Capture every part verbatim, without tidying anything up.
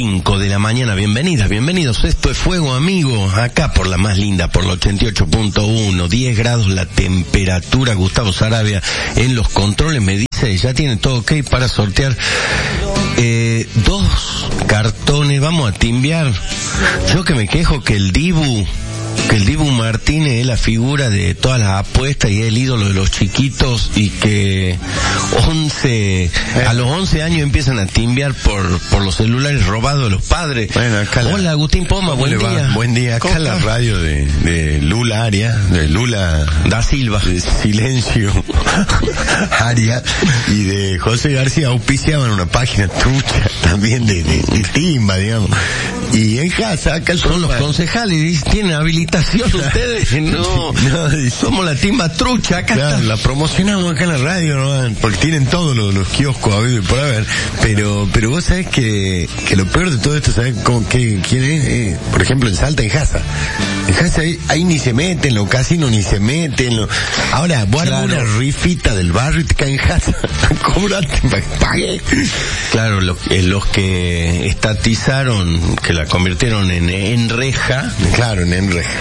cinco de la mañana. Bienvenidas, bienvenidos. Esto es Fuego Amigo, acá por la más linda, por la ochenta y ocho punto uno. diez grados la temperatura. Gustavo Sarabia en los controles me dice, ya tiene todo ok para sortear eh, dos cartones. Vamos a timbiar. Yo que me quejo que el Dibu... que el Dibu Martínez es la figura de todas las apuestas y es el ídolo de los chiquitos, y que once a los once años empiezan a timbiar por por los celulares robados de los padres. Bueno, acá la, Hola Agustín Poma, buen día. Buen día, acá la radio de, de Lula Aria, de Lula da Silva, de Silencio Aria y de José García auspiciaban una página trucha también de, de, de timba, digamos. Y en casa, acá son los concejales, tienen habilitación ustedes, no, no, somos la timba trucha, acá claro, está. La promocionamos acá en la radio, ¿no? Porque tienen todos los, los kioscos habido y por haber, pero, pero vos sabés que, que lo peor de todo esto, ¿sabés cómo, qué, quién es? Eh, por ejemplo, en Salta, en Jasa. En Jasa ahí, ahí ni se meten, los casinos ni se meten, lo... ahora, vos claro. Armás una rifita del barrio y te caen en Jasa, cobrate, pagué. Claro, los, los que estatizaron, que la convirtieron en, en reja, claro, en, en reja,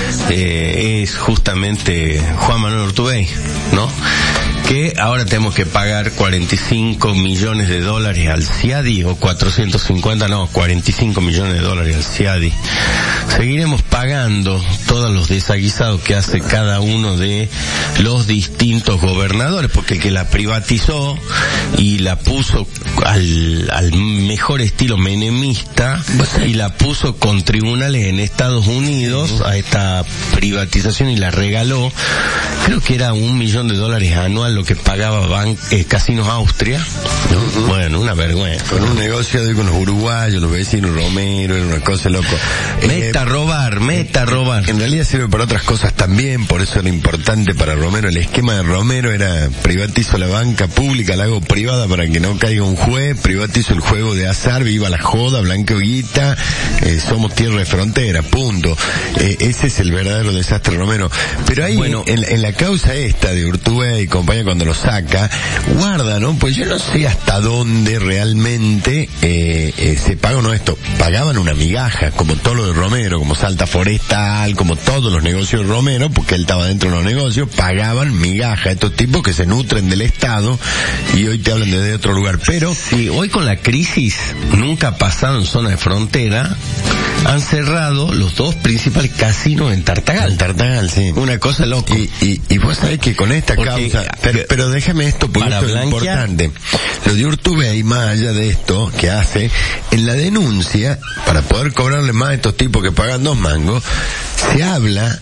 eh, es justamente Juan Manuel Urtubey, ¿no? Que ahora tenemos que pagar cuarenta y cinco millones de dólares al CIADI, o cuatrocientos cincuenta, no, cuarenta y cinco millones de dólares al CIADI. Seguiremos pagando todos los desaguisados que hace cada uno de los distintos gobernadores, porque el que la privatizó y la puso al, al mejor estilo menemista y la puso con tribunales en Estados Unidos a esta privatización y la regaló, creo que era un millón de dólares anual lo que pagaba Ban eh, Casinos Austria. Uh-huh. Bueno, una vergüenza. Con un negocio de con los uruguayos, los vecinos Romero, era una cosa loco. Meta eh, robar, meta robar. En realidad sirve para otras cosas también, por eso era importante para Romero. El esquema de Romero era: privatizo la banca pública, la hago privada para que no caiga un juez, privatizo el juego de azar, viva la joda, blanqueo guita, eh, somos tierra de frontera, punto. Eh, ese es el verdadero desastre Romero. Pero ahí, bueno, en, en la causa esta de Urtubey y compañía, cuando lo saca, guarda, ¿no? Pues yo no sé hasta dónde realmente eh, eh, se paga o no esto. Pagaban una migaja, como todo lo de Romero, como Salta Forestal, como todos los negocios de Romero, porque él estaba dentro de los negocios, pagaban migaja. Estos tipos que se nutren del Estado y hoy te hablan desde otro lugar. Pero sí, hoy con la crisis, nunca pasado en zona de frontera, han cerrado los dos principales casinos en Tartagal. En Tartagal, sí. Una cosa loca. Y, y, y vos sabés que con esta porque, causa... Pero, pero déjame esto, porque esto es importante. Lo de Urtubey, más allá de esto que hace, en la denuncia, para poder cobrarle más a estos tipos que pagan dos mangos, se habla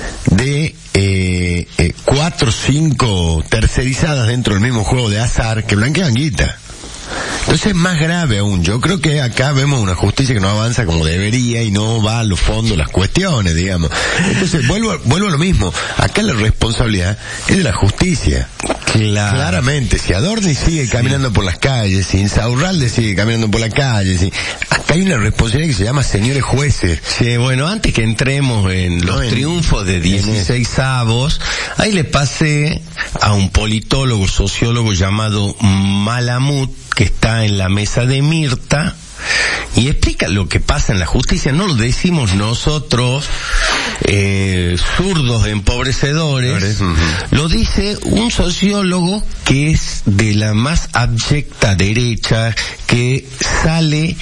de eh, eh, cuatro o cinco tercerizadas dentro del mismo juego de azar que blanquean guita. Entonces es más grave aún. Yo creo que acá vemos una justicia que no avanza como debería y no va a los fondos las cuestiones, digamos. Entonces vuelvo, vuelvo a lo mismo. Acá la responsabilidad es de la justicia. Claro. Claramente, si Adorni sigue caminando por las calles, si Insaurralde sigue caminando por la calle, si... acá hay una responsabilidad que se llama señores jueces. Sí, bueno, antes que entremos en los no, en, triunfos de dieciséis avos, ahí le pasé a un politólogo, sociólogo llamado Malamud, que está en la mesa de Mirta, y explica lo que pasa en la justicia. No lo decimos nosotros, eh, zurdos empobrecedores, uh-huh. Lo dice un sociólogo que es de la más abyecta derecha, que sale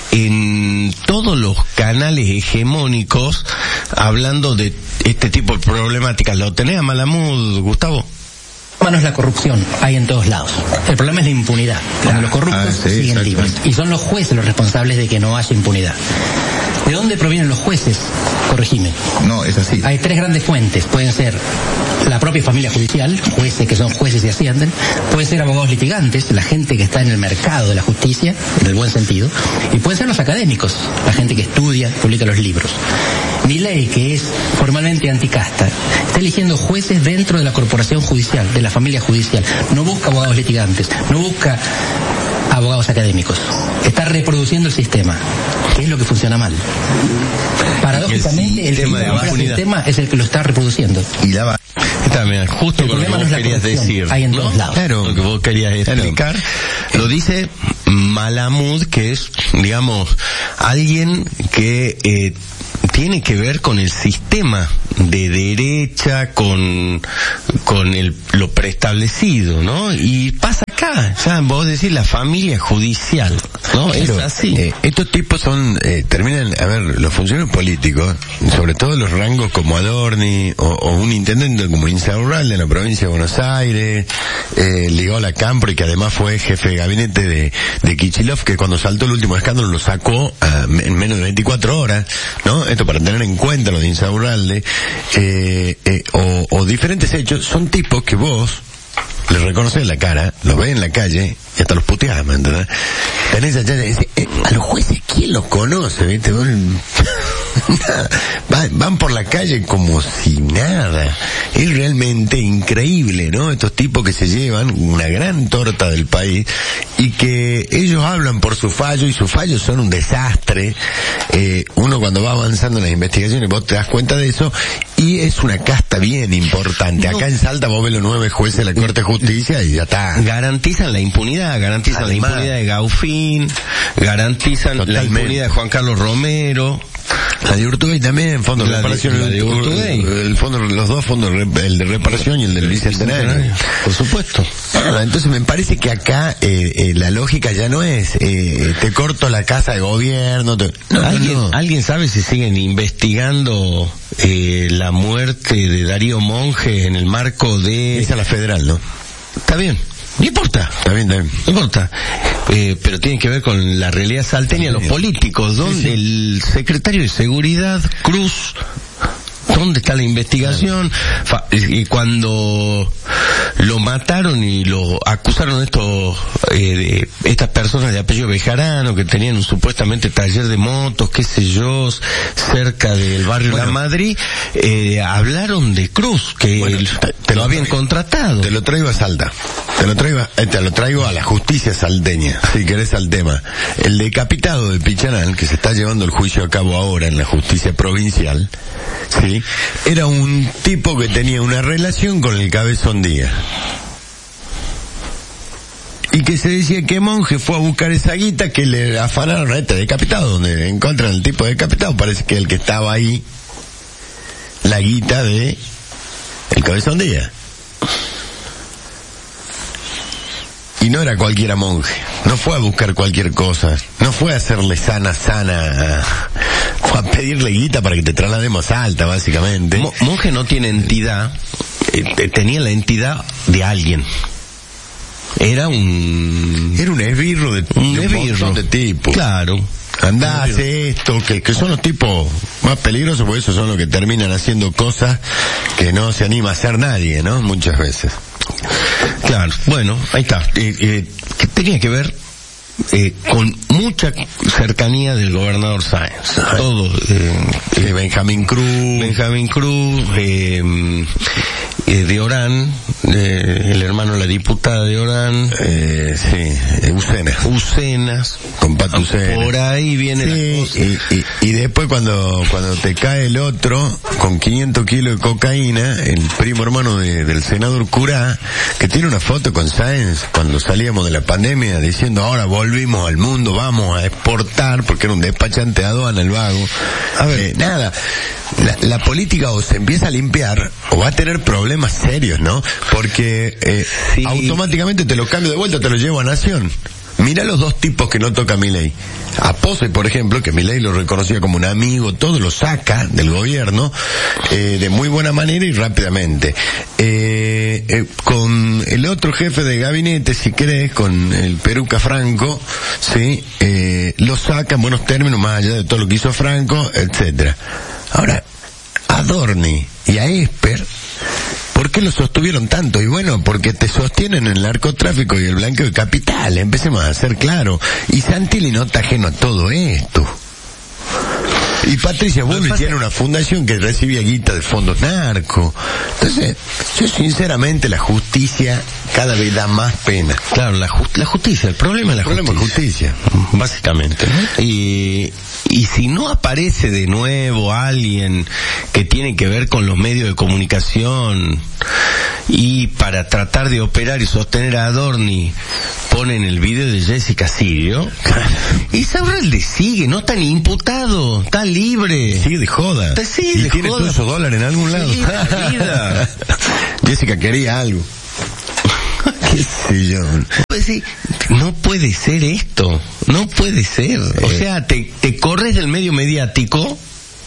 en todos los canales hegemónicos hablando de este tipo de problemáticas. ¿Lo tenés a Malamud, Gustavo? No es la corrupción, hay en todos lados. El problema es la impunidad. Cuando los corruptos ah, sí, siguen libres. Y son los jueces los responsables de que no haya impunidad. ¿De dónde provienen los jueces? Corregime. No, es así. Hay tres grandes fuentes. Pueden ser la propia familia judicial, jueces que son jueces y ascienden. Pueden ser abogados litigantes, la gente que está en el mercado de la justicia, en el buen sentido. Y pueden ser los académicos, la gente que estudia, publica los libros. Milei, que es formalmente anticasta, está eligiendo jueces dentro de la corporación judicial, de la familia judicial. No busca abogados litigantes, no busca abogados académicos. Está reproduciendo el sistema, que es lo que funciona mal. Paradójicamente, el, el, el sistema es el que lo está reproduciendo. Y la va. También, justo lo que vos no querías decir. Hay en ¿no? todos lados. Claro, lo que vos querías explicar. Claro. Lo dice Malamud, que es, digamos, alguien que eh, tiene que ver con el sistema de derecha, con con el lo preestablecido, ¿no? Y pasa acá, ya vos decís la familia judicial, ¿no? Claro, es así. Eh, estos tipos son, eh, terminan, a ver, los funcionarios políticos, sobre todo los rangos como Adorni, o, o un intendente como Insaurralde en la provincia de Buenos Aires, eh, Ligola Campri, que además fue jefe de gabinete de, de Kichilov, que cuando saltó el último escándalo lo sacó a, en menos de veinticuatro horas, ¿no? Esto para tener en cuenta lo de Insaurralde, eh, eh, o, o diferentes hechos, son tipos que vos les reconoces la cara, los ves en la calle y hasta los puteás, ¿me entendés? Tenés allá y decís, eh, a los jueces, ¿quién los conoce? ¿Viste? van, van por la calle como si nada. Es realmente increíble, ¿no? Estos tipos que se llevan una gran torta del país y que ellos hablan por su fallo y sus fallos son un desastre. Eh, uno cuando va avanzando en las investigaciones vos te das cuenta de eso y es una casta bien importante. No. Acá en Salta vos ves los nueve jueces de la Corte de Justicia y ya está. Garantizan la impunidad, garantizan Además, la impunidad de Gaufín, garantizan totalmente la impunidad de Juan Carlos Romero. La de Urtubey también, fondo de reparación, la de Urtubey. El, el fondo, los dos fondos, el de reparación y el del bicentenario. Por supuesto. Ah, entonces me parece que acá eh, eh, la lógica ya no es eh, te corto la casa de gobierno. Te... No, ¿Alguien, no. ¿Alguien sabe si siguen investigando eh, la muerte de Darío Monge en el marco de... Esa es la federal, ¿no? Está bien. No importa. Está bien, está bien. No importa. Eh, pero tiene que ver con la realidad salteña, los políticos, donde sí, sí. el secretario de Seguridad, Cruz, ¿dónde está la investigación? Fa- y cuando lo mataron y lo acusaron estos, eh, de estas personas de apellido Bejarano, que tenían un supuestamente taller de motos, qué sé yo, cerca del barrio bueno, La Madrid, eh, hablaron de Cruz, que bueno, te, te lo, lo habían traigo, contratado. Te lo traigo a Salta. Te lo traigo, a, te lo traigo a la justicia salteña, si querés al tema. El decapitado de Pichanal, que se está llevando el juicio a cabo ahora en la justicia provincial, sí, era un tipo que tenía una relación con el Cabezón Díaz. Y que se decía que Monge fue a buscar esa guita que le afanaron a este decapitado, donde encuentran el tipo decapitado, parece que el que estaba ahí, la guita de el Cabezón Díaz. Y no era cualquiera Monge, no fue a buscar cualquier cosa, no fue a hacerle sana, sana, fue a pedirle guita para que te traslademos a Salta, básicamente. Mo- Monge no tiene entidad, eh, tenía la entidad de alguien. Era un... Era un esbirro de, un de esbirro de tipo. Claro. Andá, hace esto, que, que son los tipos más peligrosos, porque esos son los que terminan haciendo cosas que no se anima a hacer nadie, ¿no? Muchas veces. Claro, bueno, ahí está. Eh, eh, que tenía que ver eh, con mucha cercanía del gobernador Sáenz. Ay. Todo. Eh, eh, Benjamín Cruz. Benjamín Cruz, eh, eh, de Orán, eh, el hermano de la diputada de Orán. Eh, sí, Ucenas. Ucenas. Con Pato Ucenas. Por ahí viene sí, la cosa. Y, y, y después cuando, cuando te cae el otro, con quinientos kilos de cocaína, el primo hermano de, del senador Curá, que tiene una foto con Sáenz cuando salíamos de la pandemia diciendo ahora volvimos al mundo, vamos a exportar, porque era un despachante de aduana el vago. A ver, eh, nada, la, la política o se empieza a limpiar o va a tener problemas serios, ¿no? Porque eh, sí. automáticamente te lo cambio de vuelta, te lo llevo a Nación. Mira los dos tipos que no toca Milei. A Pose, por ejemplo, que Milei lo reconocía como un amigo, todo lo saca del gobierno eh, de muy buena manera y rápidamente. Eh, eh, con el otro jefe de gabinete, si querés, con el Peruca Franco, sí, eh, lo saca en buenos términos, más allá de todo lo que hizo Franco, etcétera. Ahora, a Adorni y a Esper, ¿por qué lo sostuvieron tanto? Y bueno, porque te sostienen el narcotráfico y el blanqueo de capital, empecemos a ser claros. Y Santilli no está ajeno a todo esto. Y Patricia Bullrich pasa... tiene una fundación que recibía guita de fondos narco. Entonces, yo sinceramente la justicia cada vez da más pena. Claro, la, ju- la justicia, el problema es la el problema justicia. justicia. Básicamente, ¿no? Y, y si no aparece de nuevo alguien que tiene que ver con los medios de comunicación y para tratar de operar y sostener a Adorni ponen el video de Jessica Sirio, y Saurralde sigue, no está ni imputado, está libre. Sigue de joda. Está, sí, y de tiene joda. todos esos dólares en algún lado. Sí, la vida. Jessica quería algo. ¿Qué sé yo? Pues sí, no puede ser esto, no puede ser. O sea, te, te corres del medio mediático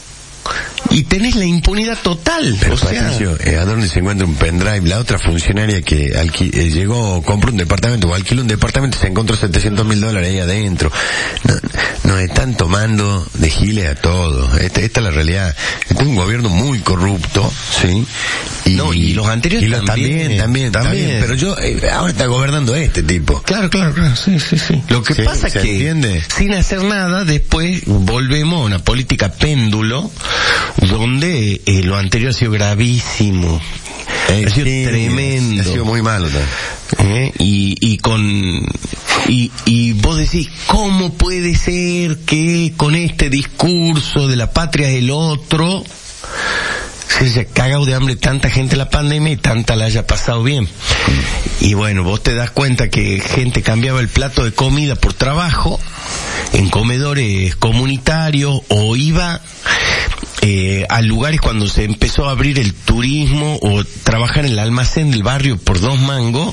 y tenés la impunidad total. Pero o sea, Patricio, eh, ¿a dónde se encuentra un pendrive? La otra funcionaria que alqui- eh, llegó, compró un departamento o alquiló un departamento y se encontró setecientos mil dólares ahí adentro. No, nos están tomando de giles a todos. Esta, esta es la realidad. Este es un gobierno muy corrupto, ¿sí? Y, no, y los anteriores y los también, también, también, también. también. Pero yo, eh, ahora está gobernando este tipo. Claro, claro, claro, sí, sí, sí. Lo que Sí, pasa es ¿se que, entiende? sin hacer nada, después volvemos a una política péndulo, donde eh, lo anterior ha sido gravísimo, Eh, ha sido sí, tremendo. Ha sido muy malo también. ¿Eh? Y, y con, y, y vos decís, ¿cómo puede ser que con este discurso de la patria es el otro, se haya cagado de hambre tanta gente la pandemia y tanta la haya pasado bien? Y bueno, vos te das cuenta que gente cambiaba el plato de comida por trabajo en comedores comunitarios o iba eh, a lugares cuando se empezó a abrir el turismo o trabajar en el almacén del barrio por dos mangos,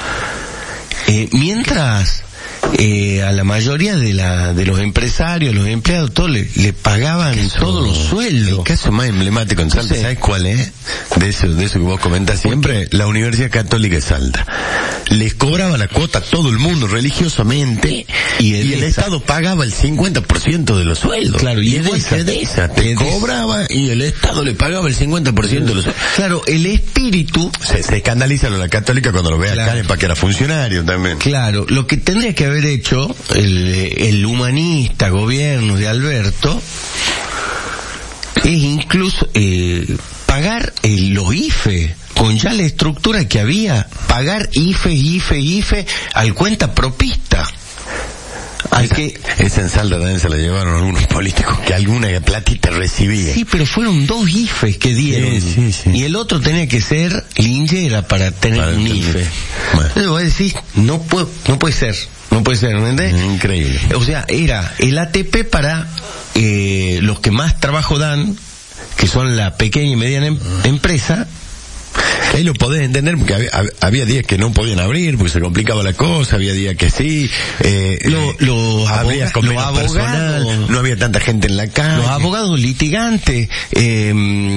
eh, mientras eh, a la mayoría de la de los empresarios, los empleados, todos le, le pagaban Eso, todos los sueldos. El caso más emblemático en Salta, Sí. ¿sabes cuál es? De eso, de eso que vos comentás siempre, la Universidad Católica de Salta. Les cobraba la cuota a todo el mundo religiosamente y el, y el Estado pagaba el cincuenta por ciento de los sueldos. Claro, y y igual Edesa, que de esa, te Edesa. cobraba y el Estado le pagaba el cincuenta por ciento de los sueldos. Claro, el espíritu, Se, se escandaliza lo de la Católica cuando lo ve Claro. acá para que era funcionario también. claro, lo que tendría que haber hecho el, el humanista gobierno de Alberto es incluso eh, pagar eh, los I F E, con ya la estructura que había, pagar I F E, I F E, I F E al cuenta propista. Al Esa, que, esa en Salta también se la llevaron algunos políticos que alguna platita recibía. sí, pero fueron dos I F Es que dieron. Sí, sí, sí. Y el otro tenía que ser linchera para tener Para un tener- I F E. Bueno. Entonces vos decís, no puedo, no puede ser. No puede ser, ¿me entendés? Increíble. O sea, era el A T P para eh, los que más trabajo dan, que son la pequeña y mediana em- empresa. Ahí lo podés entender porque había, había días que no podían abrir porque se complicaba la cosa, había días que sí, eh, Lo- eh, los abrías aboga- con los menos abogados- personal, no había tanta gente en la calle. Los abogados litigantes, eh,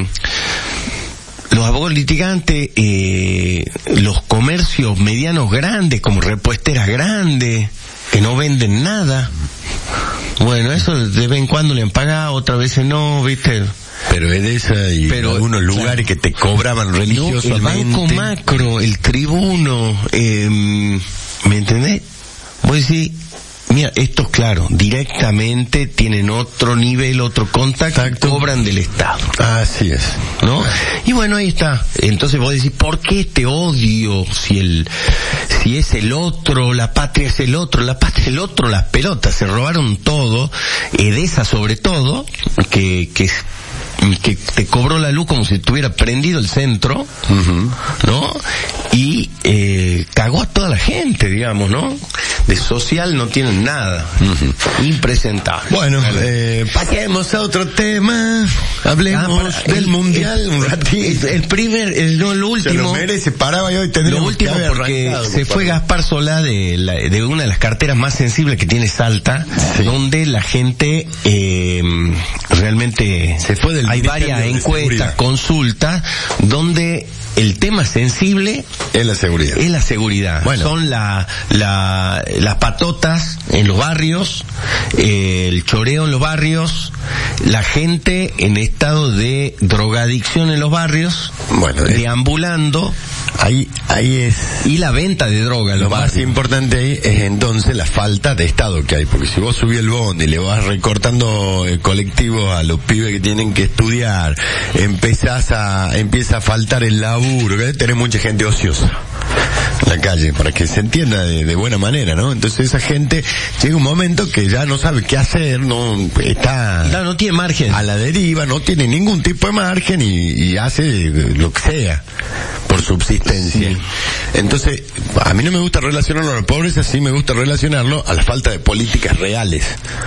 los abogados litigantes, eh, los comercios medianos grandes, como repuesteras grandes, que no venden nada. Bueno, eso de vez en cuando le han pagado, otras veces no, ¿viste? Pero es de esa y Pero, algunos claro. lugares que te cobraban No, religiosamente. el Banco Macro, el Tribuno, eh, ¿me entendés? Voy a decir, mira, estos, claro, directamente tienen otro nivel, otro contacto, Exacto. cobran del Estado, Así es. ¿no? Y bueno, ahí está. Entonces vos decís, ¿por qué este odio? Si el, si es el otro, la patria es el otro, la patria es el otro, las pelotas, se robaron todo, Edesa sobre todo, que, que que te cobró la luz como si estuviera prendido el centro, Uh-huh. ¿no? Y eh, cagó a toda la gente, digamos, ¿no? De social no tienen nada. Uh-huh. Impresentable. Bueno, eh, pasemos a otro tema. Hablemos Ah, para- del el- mundial el- un ratito. El, el primer, el, no, el Se último. lo merece, paraba y hoy Lo tendríamos último que haber porque arrancado, se fue compadre. Gaspar Solá de, la, de una de las carteras más sensibles que tiene Salta, Sí. donde la gente eh, realmente Se fue del hay hay varias encuestas, consultas, donde el tema sensible es la seguridad. Es la seguridad. Bueno. Son la, la, las patotas en los barrios, eh, el choreo en los barrios, la gente en estado de drogadicción en los barrios, bueno, deambulando. Ahí, ahí es. Y la venta de droga en los barrios. Lo más importante ahí es entonces la falta de Estado que hay, porque si vos subís el bondi y le vas recortando el colectivo a los pibes que tienen que estudiar, empezás a, empieza a faltar el laburo, que tenés mucha gente ociosa en la calle, para que se entienda de, de buena manera, ¿no? Entonces esa gente llega un momento que ya no sabe qué hacer, no está no, no tiene margen a la deriva, no tiene ningún tipo de margen y, y hace lo que sea por subsistencia. Sí. Entonces, a mí no me gusta relacionarlo a la pobreza, sí me gusta relacionarlo a la falta de políticas reales.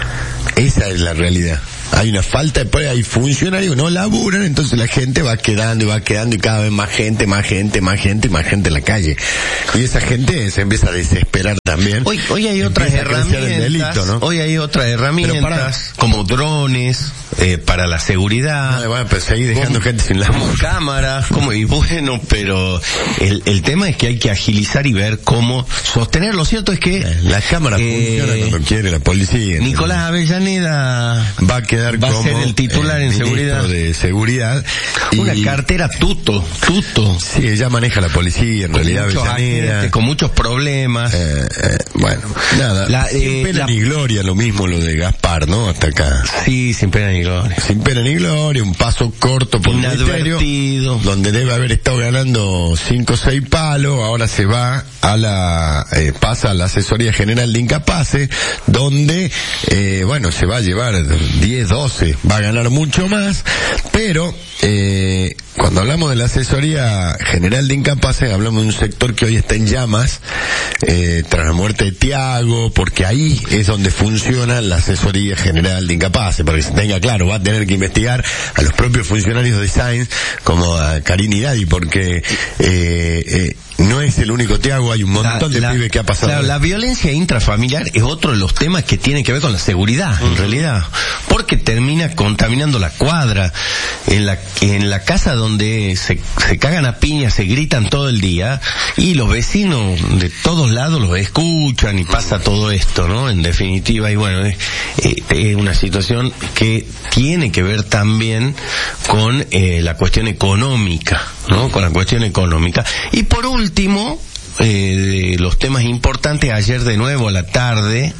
Esa es la realidad. Hay una falta de, hay funcionarios que no laburan, entonces la gente va quedando y va quedando y cada vez más gente, más gente, más gente y más gente en la calle. Y esa gente se empieza a desesperar también. Hoy, hoy hay otras herramientas, delito, ¿no? Hoy hay otras herramientas, para, como drones, eh, para la seguridad. No, bueno, pues seguir dejando gente sin laburo. Cámaras, como, y bueno, pero el, el tema es que hay que agilizar y ver cómo sostener. Lo cierto es que las cámaras eh, funcionan cuando quiere la policía. Nicolás Avellaneda va a quedar va como a ser el titular en seguridad de seguridad una y, cartera tuto tuto sí, ella maneja la policía en con realidad muchos agentes, con muchos problemas eh, eh, bueno nada la, sin eh, pena la... ni gloria, lo mismo lo de Gaspar, ¿no? Hasta acá sí, sin pena ni gloria sin pena ni gloria, un paso corto por inadvertido, donde debe haber estado ganando cinco o seis palos, ahora se va a la eh, pasa a la asesoría general de incapaces, donde eh, bueno, se va a llevar diez, doce, va a ganar mucho más, pero eh, cuando hablamos de la asesoría general de incapaces, hablamos de un sector que hoy está en llamas, eh, tras la muerte de Tiago, porque ahí es donde funciona la asesoría general de incapaces, para que se tenga claro, va a tener que investigar a los propios funcionarios de Sáenz, como a Karin y Daddy, porque eh, eh, no es el único Tiago, hay un montón la, de la, pibes que ha pasado. Claro, la violencia intrafamiliar es otro de los temas que tiene que ver con la seguridad, uh-huh. en realidad, porque termina contaminando la cuadra, en la en la casa donde se, se cagan a piña, se gritan todo el día, y los vecinos de todos lados los escuchan y pasa todo esto, ¿no? En definitiva, y bueno, es, es una situación que tiene que ver también con eh, la cuestión económica, ¿no? Con la cuestión económica. Y por último, eh, de los temas importantes, ayer de nuevo a la tarde,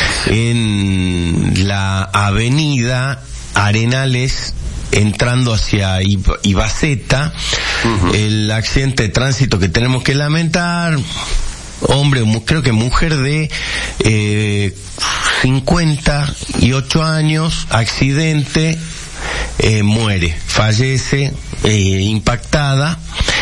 en la avenida Arenales, entrando hacia Ibaceta, uh-huh. el accidente de tránsito que tenemos que lamentar, hombre, creo que mujer de eh, cincuenta y ocho años, accidente, eh, muere, fallece, eh, impactada,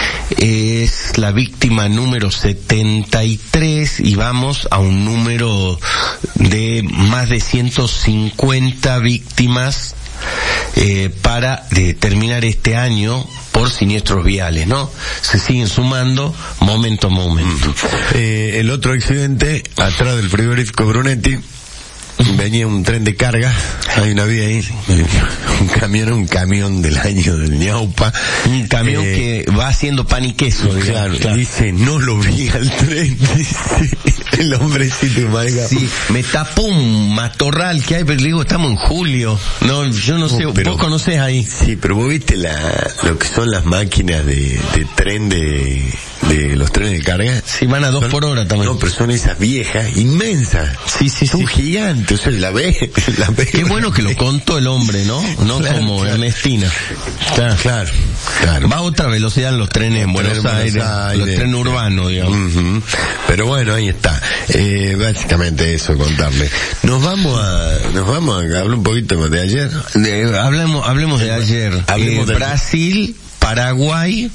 es la víctima número setenta y tres y vamos a un número de más de ciento cincuenta víctimas eh, para eh, terminar este año por siniestros viales, ¿no? Se siguen sumando momento a momento. Eh, el otro accidente, atrás del frigorífico Brunetti, venía un tren de carga, hay una vía ahí, un camión, un camión del año del Ñaupa. Un camión eh, que va haciendo pan y queso. Claro, claro. Dice, no lo vi al tren, dice el hombrecito marca. Sí, me tapó un matorral que hay, pero le digo, estamos en julio. No, yo no, no sé, pero, vos conocés ahí. Sí, pero vos viste la, lo que son las máquinas de, de tren de, de los trenes de carga. Sí, van a dos son, por hora también. No, pero son esas viejas, inmensas. Sí, sí, son sí. gigantes. Entonces la ve, la ve. Qué bueno que lo contó el hombre, ¿no? No claro, como claro. Ernestina. Claro, claro, claro. Va a otra velocidad en los trenes en Buenos, Buenos Aires, Aires, los trenes urbanos, digamos. Uh-huh. Pero bueno, ahí está. Eh, básicamente eso, contarle. Nos vamos a, nos vamos a hablar un poquito de ayer. De, hablemos, hablemos de ayer. Hablemos eh, de Brasil, Paraguay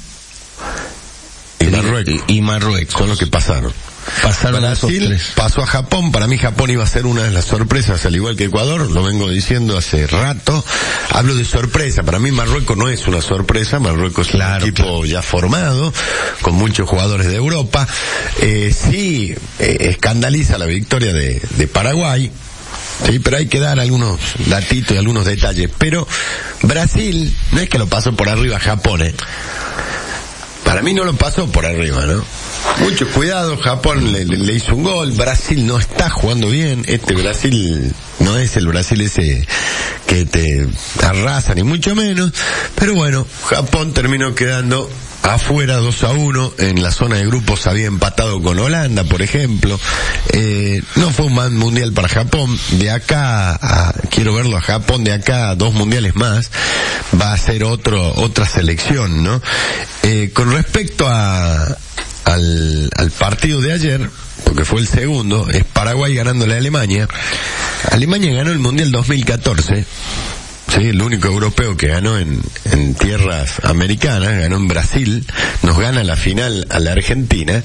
y Marruecos. Y, y Marruecos. Son los que pasaron. Pasaron Brasil pasó a Japón. Para mí Japón iba a ser una de las sorpresas, al igual que Ecuador, lo vengo diciendo hace rato. Hablo de sorpresa, para mí Marruecos no es una sorpresa, Marruecos es claro, un equipo claro. ya formado, con muchos jugadores de Europa. Eh, sí, eh, escandaliza la victoria de, de Paraguay, Sí, pero hay que dar algunos datitos y algunos detalles. Pero Brasil no es que lo pasó por arriba a Japón, ¿eh? Para mí no lo pasó por arriba, ¿no? Mucho cuidado, Japón le, le, le hizo un gol, Brasil no está jugando bien, este Brasil no es el Brasil ese que te arrasa ni mucho menos, pero bueno, Japón terminó quedando afuera dos a uno, en la zona de grupos había empatado con Holanda, por ejemplo, eh, no fue un mal mundial para Japón, de acá a, quiero verlo a Japón, de acá a dos mundiales más, va a ser otro, otra selección, ¿no? Eh, con respecto a, al, al partido de ayer, porque fue el segundo, es Paraguay ganándole a Alemania. Alemania ganó el mundial dos mil catorce, sí, el único europeo que ganó en, en tierras americanas, ganó en Brasil, nos gana la final a la Argentina,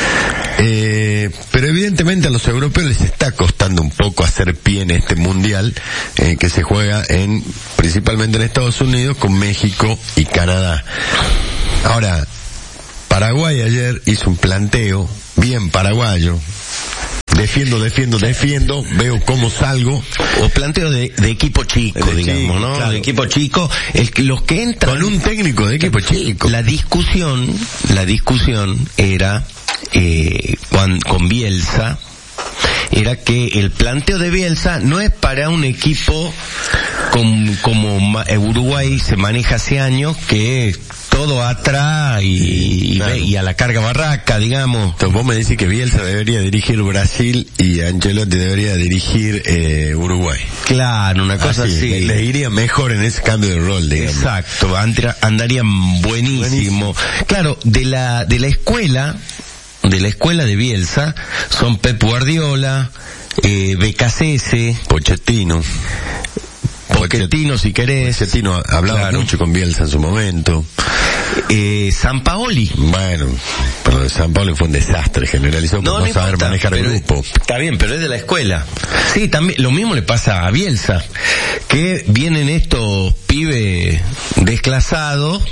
eh, pero evidentemente a los europeos les está costando un poco hacer pie en este mundial, eh, que se juega en, principalmente en Estados Unidos, con México y Canadá. Ahora, Paraguay ayer hizo un planteo bien paraguayo, defiendo, defiendo, defiendo, veo cómo salgo. O planteo de, de equipo chico, de digamos, chico, ¿no? Claro. De equipo chico, el, los que entran... Con un técnico de equipo chico. La discusión, la discusión era, eh, con, con Bielsa, era que el planteo de Bielsa no es para un equipo con, como Uruguay se maneja hace años, que todo atrás y, claro, y a la carga barraca, digamos. Entonces vos me decís que Bielsa debería dirigir Brasil y Ancelotti debería dirigir eh, Uruguay. Claro, una cosa así. así. Le, le iría mejor en ese cambio de rol, digamos. Exacto, andarían buenísimo. buenísimo. Claro, de la de la escuela, de la escuela de Bielsa, son Pep Guardiola, eh, B K C S, Pochettino. Pochettino, si querés. Pochettino hablaba claro. mucho con Bielsa en su momento. Eh, Sampaoli. Bueno, pero Sampaoli fue un desastre generalizado no, por no, no saber importa, manejar el grupo. Está bien, pero es de la escuela. Sí, también, lo mismo le pasa a Bielsa, que vienen estos pibes desclasados,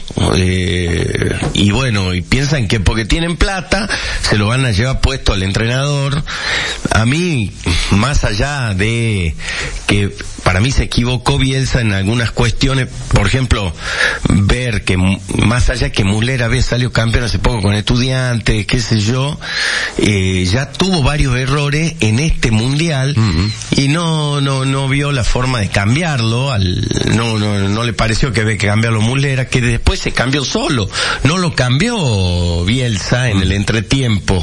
eh, y bueno, y piensan que porque tienen plata, se lo van a llevar puesto al entrenador. A mí, más allá de que para mí se equivocó Bielsa en algunas cuestiones, por ejemplo, ver que más allá que Muslera había salido campeón hace poco con Estudiantes, qué sé yo, eh, ya tuvo varios errores en este mundial, uh-huh, y no no no vio la forma de cambiarlo, al, no no no le pareció que había que cambiarlo Muslera, que después se cambió solo, no lo cambió Bielsa en el entretiempo.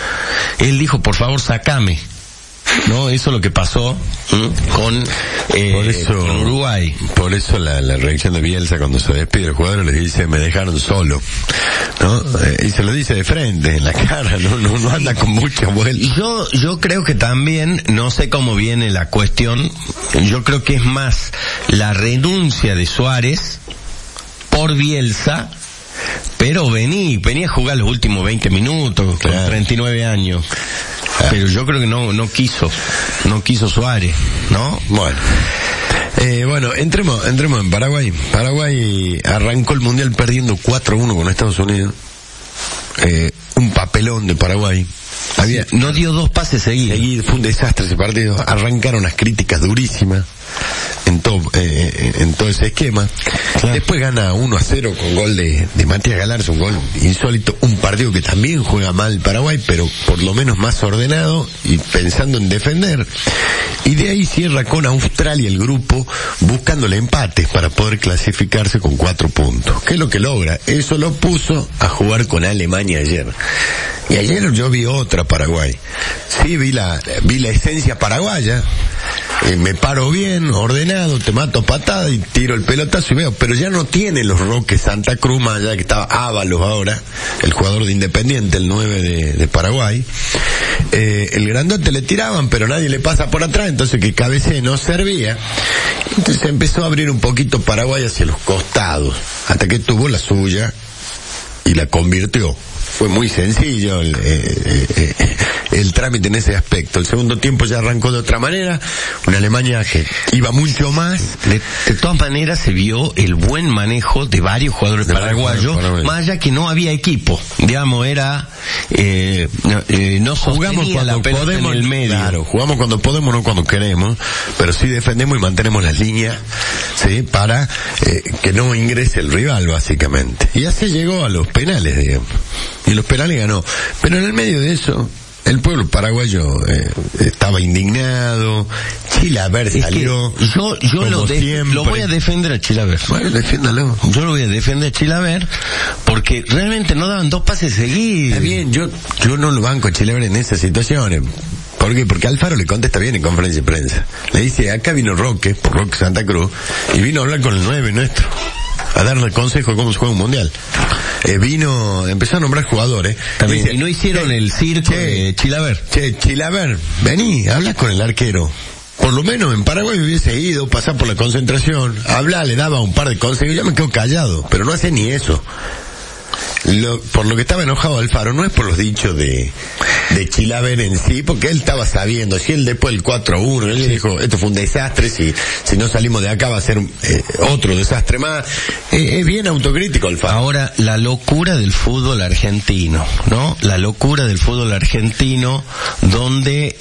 Él dijo, por favor, sacame. No, eso es lo que pasó ¿m? con, eh, por eso, con Uruguay. Por eso la, la reacción de Bielsa cuando se despide el jugador le dice, me dejaron solo, ¿no? Eh, y se lo dice de frente, en la cara, no no, no anda con mucha vuelta. Y yo, yo creo que también, no sé cómo viene la cuestión, yo creo que es más la renuncia de Suárez por Bielsa, pero vení, venía a jugar los últimos veinte minutos, claro, con treinta y nueve años. Pero yo creo que no no quiso, no quiso Suárez, ¿no? Bueno, eh, bueno, entremos entremos en Paraguay. Paraguay arrancó el mundial perdiendo cuatro a uno con Estados Unidos. Eh, un papelón de Paraguay. Había, no dio dos pases seguidos. Seguido, fue un desastre ese partido. Arrancaron las críticas durísimas en todo eh, en todo ese esquema. Claro. Después gana uno a cero con gol de, de Matías Galarza, un gol insólito, un partido que también juega mal Paraguay, pero por lo menos más ordenado y pensando en defender. Y de ahí cierra con Australia el grupo, buscándole empates para poder clasificarse con cuatro puntos. ¿Qué es lo que logra? Eso lo puso a jugar con Alemania ayer. Y ayer yo vi otra Paraguay. Sí, vi la, vi la esencia paraguaya. Eh, me paro bien, ordenado, te mato a patada y tiro el pelotazo y veo, pero ya no tiene los Roques Santa Cruz, más allá que estaba Ábalos ahora, el jugador de Independiente, el nueve de, de Paraguay. Eh, el grandote le tiraban, pero nadie le pasa por atrás, entonces que cabecee no servía. Entonces empezó a abrir un poquito Paraguay hacia los costados, hasta que tuvo la suya y la convirtió. Fue muy sencillo el, eh, eh, el trámite en ese aspecto. El segundo tiempo ya arrancó de otra manera, una Alemania que iba mucho más. De, de todas maneras se vio el buen manejo de varios jugadores de paraguayos, paraguayo. Más allá que no había equipo, digamos, era eh, no, eh, no jugamos cuando la podemos, en el medio. Claro, jugamos cuando podemos, no cuando queremos, pero sí defendemos y mantenemos las líneas, sí, para eh, que no ingrese el rival, básicamente. Y así llegó a los penales, digamos, y los penales ganó. Pero en el medio de eso, el pueblo paraguayo eh, estaba indignado. Chilaver salió. Yo, yo lo, de, lo voy a defender a Chilaver. Bueno, defiéndalo. Yo lo voy a defender a Chilaver porque realmente no daban dos pases seguidos. Está bien, yo, yo no lo banco a Chilaver en esas situaciones. ¿Por qué? Porque Alfaro le contesta bien en conferencia de prensa. Le dice, acá vino Roque, por Roque Santa Cruz, y vino a hablar con el nueve nuestro, a darle consejo de cómo se juega un mundial. Eh, vino, empezó a nombrar jugadores. También, dice, y no hicieron che, el circo che, de Chilaver. Che, Chilaver, vení, habla con el arquero. Por lo menos en Paraguay hubiese ido, pasar por la concentración, hablar, le daba un par de consejos, yo me quedo callado, pero no hace ni eso. Lo, por lo que estaba enojado Alfaro no es por los dichos de de Chilaver en sí, porque él estaba sabiendo, si él después del cuatro a uno, él sí. dijo, esto fue un desastre, si si no salimos de acá va a ser eh, otro desastre más. Eh, es bien autocrítico Alfaro. Ahora, la locura del fútbol argentino, ¿no? La locura del fútbol argentino, donde